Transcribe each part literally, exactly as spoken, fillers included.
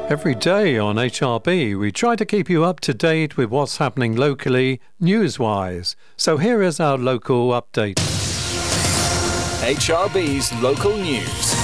Every day on H R B, we try to keep you up to date with what's happening locally, news-wise. So here is our local update. H R B's local news.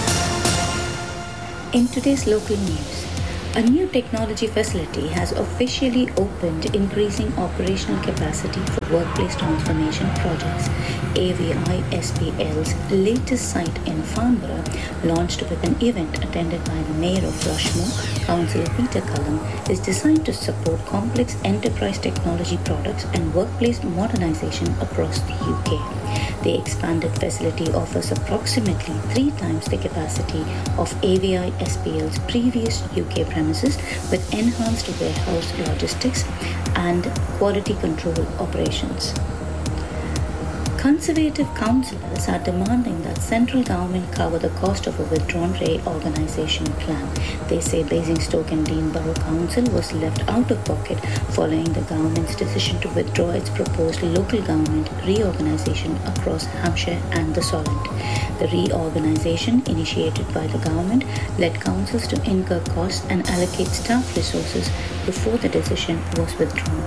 In today's local news, a new technology facility has officially opened, increasing operational capacity for workplace transformation projects. A V I S P L's latest site in Farnborough launched with an event attended by the Mayor of Rushmore, Councillor Peter Cullen, is designed to support complex enterprise technology products and workplace modernization across the U K. The expanded facility offers approximately three times the capacity of A V I S P L's previous U K premises, with enhanced warehouse logistics and quality control operations. Conservative councillors are demanding that central government cover the cost of a withdrawn reorganisation plan. They say Basingstoke and Dean Borough Council was left out of pocket following the government's decision to withdraw its proposed local government reorganisation across Hampshire and the Solent. The reorganisation, initiated by the government, led councils to incur costs and allocate staff resources before the decision was withdrawn.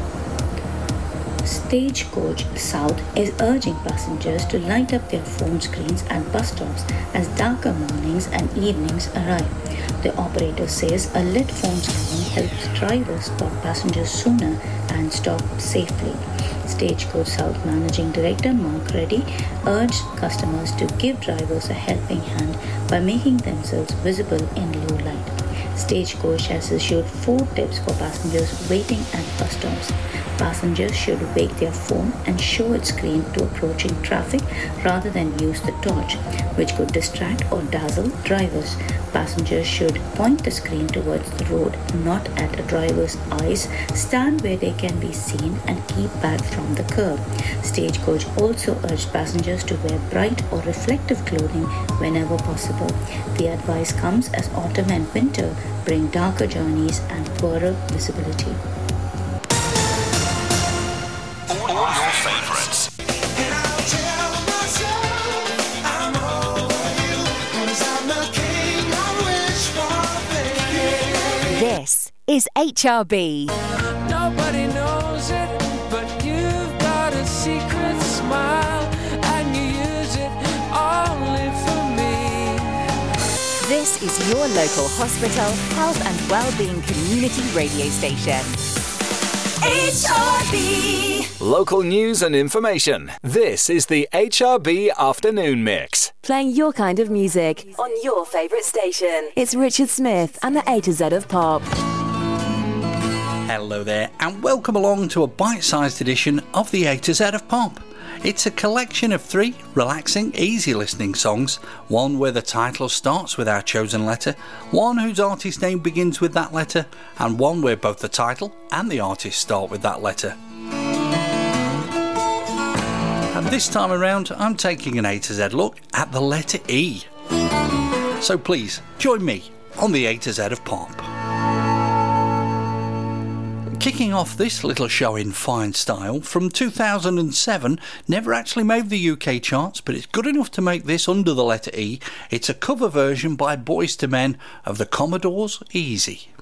Stagecoach South is urging passengers to light up their phone screens at bus stops as darker mornings and evenings arrive. The operator says a lit phone screen helps drivers spot passengers sooner and stop safely. Stagecoach South Managing Director Mark Reddy urged customers to give drivers a helping hand by making themselves visible in low light. Stagecoach has issued four tips for passengers waiting at bus stops. Passengers should wake their phone and show its screen to approaching traffic rather than use the torch, which could distract or dazzle drivers. Passengers should point the screen towards the road, not at a driver's eyes, stand where they can be seen, and keep back from the curb. Stagecoach also urged passengers to wear bright or reflective clothing whenever possible. The advice comes as autumn and winter bring darker journeys and poorer visibility. All your favourites. This is H R B. Nobody knows it, but you've got a secret smile, and you use it only for me. This is your local hospital, health and wellbeing community radio station. H R B. Local news and information. This is the H R B Afternoon Mix. Playing your kind of music on your favourite station. It's Richard Smith and the A to Z of Pop. Hello there, and welcome along to a bite-sized edition of the A to Z of Pop. It's a collection of three relaxing, easy listening songs, one where the title starts with our chosen letter, one whose artist name begins with that letter, and one where both the title and the artist start with that letter. And this time around, I'm taking an A to Z look at the letter E. So please, join me on the A to Z of Pop. Kicking off this little show in fine style, from two thousand seven, never actually made the U K charts, but it's good enough to make this under the letter E. It's a cover version by Boyz two Men of the Commodores' Easy.